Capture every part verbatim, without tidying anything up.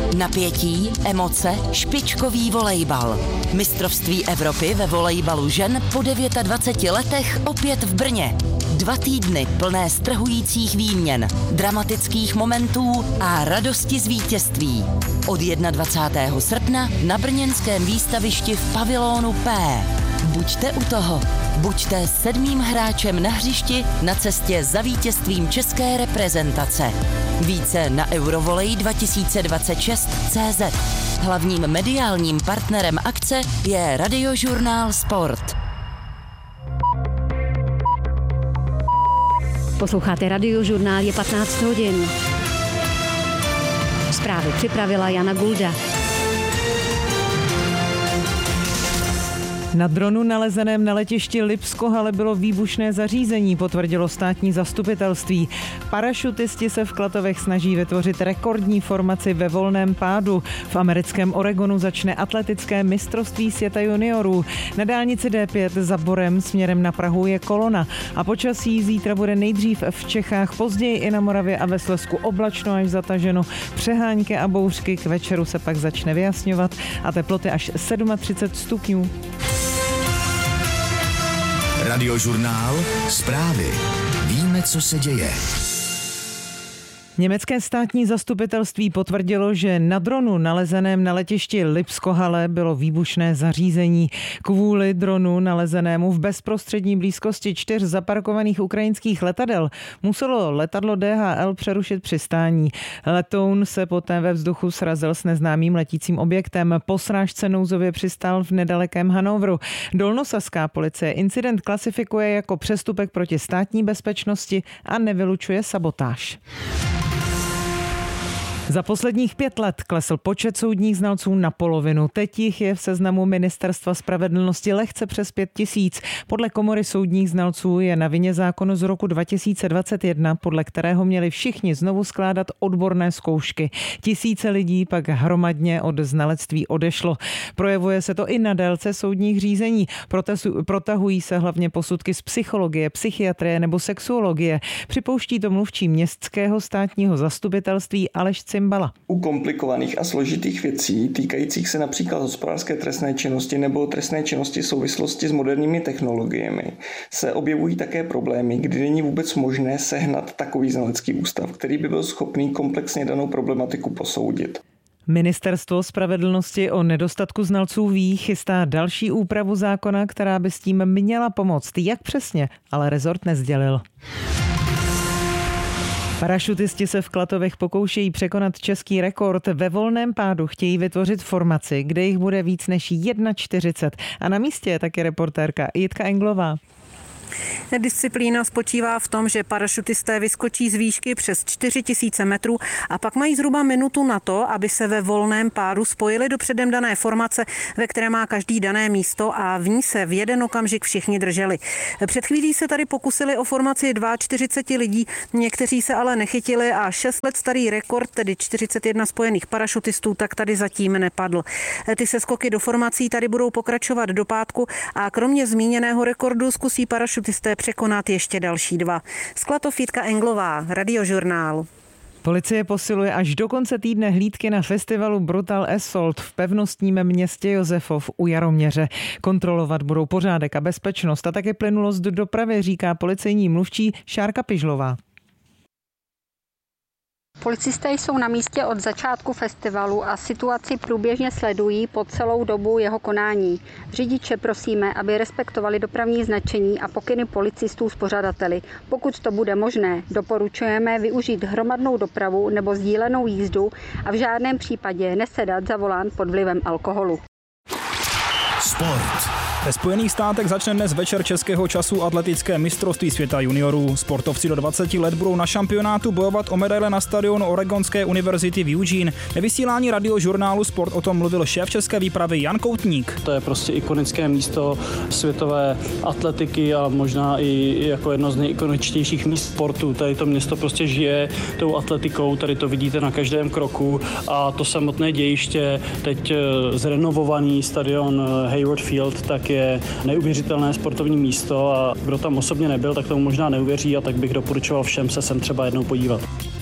Napětí, emoce, špičkový volejbal. Mistrovství Evropy ve volejbalu žen po dvaceti devíti letech opět v Brně. Dva týdny plné strhujících výměn, dramatických momentů a radosti z vítězství. Od dvacátého prvního srpna na brněnském výstavišti v pavilonu P. Buďte u toho. Buďte sedmým hráčem na hřišti na cestě za vítězstvím české reprezentace. Více na eurovolej dva tisíce dvacet šest tečka cé zet. Hlavním mediálním partnerem akce je Radiožurnál Sport. Posloucháte Radiožurnál, je patnáct hodin. Zprávy připravila Jana Gulda. Na dronu nalezeném na letišti Lipsko-Halle bylo výbušné zařízení, potvrdilo státní zastupitelství. Parašutisti se v Klatovech snaží vytvořit rekordní formaci ve volném pádu. V americkém Oregonu začne atletické mistrovství světa juniorů. Na dálnici D pět za Borem směrem na Prahu je kolona. A počasí zítra bude nejdřív v Čechách, později i na Moravě a ve Slezsku oblačno až zataženo. Přehánky a bouřky, k večeru se pak začne vyjasňovat a teploty až třicet sedm stupňů. Radiožurnál, zprávy. Víme, co se děje. Německé státní zastupitelství potvrdilo, že na dronu nalezeném na letišti Lipsko-Halle bylo výbušné zařízení. Kvůli dronu nalezenému v bezprostřední blízkosti čtyř zaparkovaných ukrajinských letadel muselo letadlo D H L přerušit přistání. Letoun se poté ve vzduchu srazil s neznámým letícím objektem. Po srážce nouzově přistál v nedalekém Hannoveru. Dolnosaská policie incident klasifikuje jako přestupek proti státní bezpečnosti a nevylučuje sabotáž. Za posledních pět let klesl počet soudních znalců na polovinu. Teď jich je v seznamu Ministerstva spravedlnosti lehce přes pět tisíc. Podle Komory soudních znalců je na vině zákonu z roku dva tisíce dvacet jedna, podle kterého měli všichni znovu skládat odborné zkoušky. Tisíce lidí pak hromadně od znalectví odešlo. Projevuje se to i na délce soudních řízení. Protahují se hlavně posudky z psychologie, psychiatrie nebo sexuologie. Připouští to mluvčí městského státního zastupitelství Aleš Cimbala. U komplikovaných a složitých věcí, týkajících se například hospodářské trestné činnosti nebo trestné činnosti v souvislosti s moderními technologiemi, se objevují také problémy, kdy není vůbec možné sehnat takový znalecký ústav, který by byl schopný komplexně danou problematiku posoudit. Ministerstvo spravedlnosti o nedostatku znalců ví, chystá další úpravu zákona, která by s tím měla pomoct. Jak přesně, ale rezort nesdělil. Parašutisti se v Klatovech pokoušejí překonat český rekord. Ve volném pádu chtějí vytvořit formaci, kde jich bude víc než čtyřicet jedna. A na místě je taky reportérka Jitka Englová. Disciplína spočívá v tom, že parašutisté vyskočí z výšky přes čtyři tisíce metrů a pak mají zhruba minutu na to, aby se ve volném pádu spojili do předem dané formace, ve které má každý dané místo a v ní se v jeden okamžik všichni drželi. Před chvílí se tady pokusili o formaci čtyřicet dva lidí, někteří se ale nechytili a šest let starý rekord, tedy čtyřicet jedna spojených parašutistů, tak tady zatím nepadl. Ty seskoky do formací tady budou pokračovat do pátku a kromě zmíněného rekordu zkusí parašutisté překonat ještě další dva. Z Klatov Jitka Englová, Radiožurnál. Policie posiluje až do konce týdne hlídky na festivalu Brutal Assault v pevnostním městě Josefov u Jaroměře. Kontrolovat budou pořádek a bezpečnost a také plynulost dopravy, říká policejní mluvčí Šárka Pižlová. Policisté jsou na místě od začátku festivalu a situaci průběžně sledují po celou dobu jeho konání. Řidiče prosíme, aby respektovali dopravní značení a pokyny policistů z pořadateli. Pokud to bude možné, doporučujeme využít hromadnou dopravu nebo sdílenou jízdu a v žádném případě nesedat za volant pod vlivem alkoholu. Sport. Ve Spojených státech začne dnes večer českého času atletické mistrovství světa juniorů. Sportovci do dvaceti let budou na šampionátu bojovat o medaile na stadionu Oregonské univerzity v Eugene. Ve vysílání Radiožurnálu Sport o tom mluvil šéf české výpravy Jan Koutník. To je prostě ikonické místo světové atletiky a možná i jako jedno z nejikoničtějších míst sportu. Tady to město prostě žije tou atletikou, tady to vidíte na každém kroku a to samotné dějiště, teď zrenovovaný stadion Hayward Field, tak je neuvěřitelné sportovní místo a kdo tam osobně nebyl, tak tomu možná neuvěří a tak bych doporučoval všem se sem třeba jednou podívat.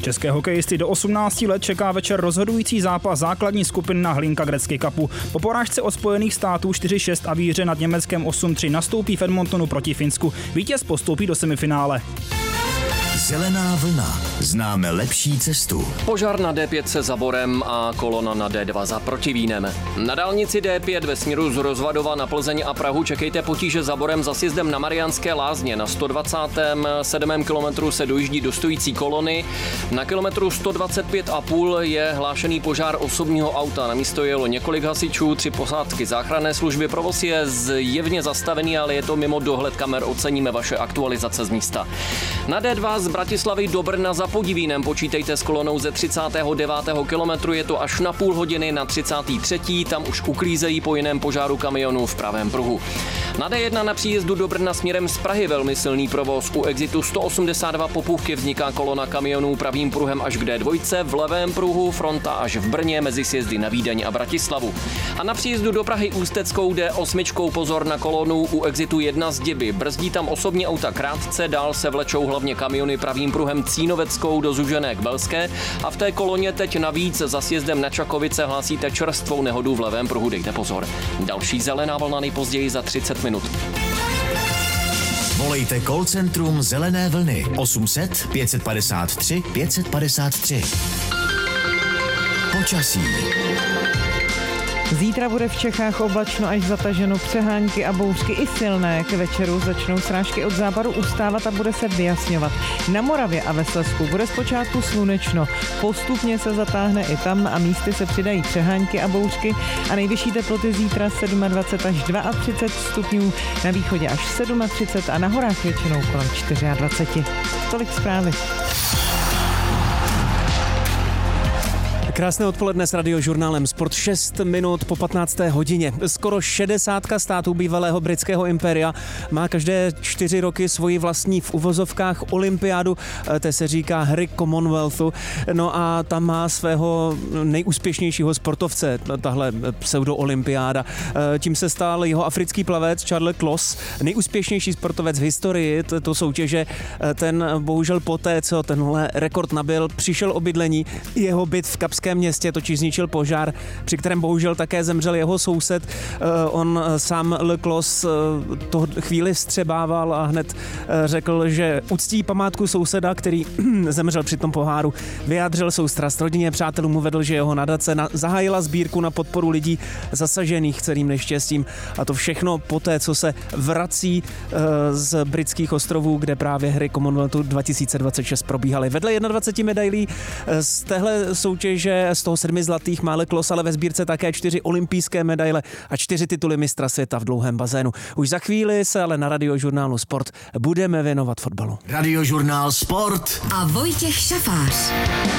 České hokejisty do osmnácti let čeká večer rozhodující zápas základní skupiny na Hlinka Gretzky Cupu. Po porážce od Spojených států čtyři šest a výhře nad Německem osm tři nastoupí v Edmontonu proti Finsku. Vítěz postoupí do semifinále. Zelená vlna. Známe lepší cestu. Požár na D pět se Zaborem a kolona na D dva za Protivínem. Na dálnici D pět ve směru z Rozvadova na Plzeň a Prahu čekejte potíže Zaborem za sjezdem na Mariánské Lázně. Na sto dvacátém sedmém kilometru se dojíždí do stojící kolony. Na kilometru sto dvacet pět a půl je hlášený požár osobního auta. Na místo jelo několik hasičů, tři posádky záchranné služby. Provoz je zjevně zastavený, ale je to mimo dohled kamer. Oceníme vaše aktualizace z místa. Na D dva z Bratislavy do Brna za Podivínem počítejte s kolonou ze třicátého devátého kilometru, je to až na půl hodiny na třicátý třetí Tam už uklízejí po jiném požáru kamionů v pravém pruhu. Na D jedna na příjezdu do Brna směrem z Prahy velmi silný provoz. U exitu sto osmdesát dva Popůvky vzniká kolona kamionů pravým pruhem až k D dva, v levém pruhu fronta až v Brně mezi sjezdy na Vídeň a Bratislavu. A na příjezdu do Prahy Ústeckou D osm pozor na kolonu u exitu jedna z Děby. Brzdí tam osobní auta krátce, dál se vlečou hlavně kamiony pravým pruhem Cínoveckou do Zužené k Belské a v té koloně teď navíc za sjezdem na Čakovice hlásíte čerstvou nehodu v levém pruhu, dejte pozor. Další zelená vlna nejpozději za třicet minut. Volejte call centrum Zelené vlny osm set pět padesát tři pět padesát tři. Počasí. Zítra bude v Čechách oblačno až zataženo, přehánky a bouřky i silné. K večeru začnou srážky od západu ustávat a bude se vyjasňovat. Na Moravě a ve Slezsku bude zpočátku slunečno. Postupně se zatáhne i tam a místy se přidají přehánky a bouřky a nejvyšší teploty zítra dvacet sedm až třicet dva stupňů, na východě až třicet sedm a na horách většinou kolem dvacet čtyři. Tolik zprávy. Krásné odpoledne s Radiožurnálem Sport, šest minut po patnácté hodině. Skoro šedesátka států bývalého britského impéria má každé čtyři roky svoji vlastní v uvozovkách olympiádu, té se říká hry Commonwealthu. No a tam má svého nejúspěšnějšího sportovce, tahle pseudo-olympiáda. Tím se stal jeho africký plavec Charles Kloss, nejúspěšnější sportovec v historii této soutěže. Ten bohužel poté, co tenhle rekord nabyl, přišel o bydlení. Jeho byt v Kapském městě totiž zničil požár, při kterém bohužel také zemřel jeho soused. On sám Le Kloss to chvíli vstřebával a hned řekl, že uctí památku souseda, který zemřel při tom poháru. Vyjádřil soustrast rodině, přátelům, uvedl, že jeho nadace zahájila sbírku na podporu lidí zasažených celým neštěstím. A to všechno poté, co se vrací z britských ostrovů, kde právě hry Commonwealthu dva tisíce dvacet šest probíhaly. Vedle dvacet jedna medailí z téhle soutěže, z toho sedmi zlatých má Le Kloss ale ve sbírce také čtyři olympijské medaile a čtyři tituly mistra světa v dlouhém bazénu. Už za chvíli se ale na Radiožurnálu Sport budeme věnovat fotbalu. Radiožurnál Sport a Vojtěch Šafář.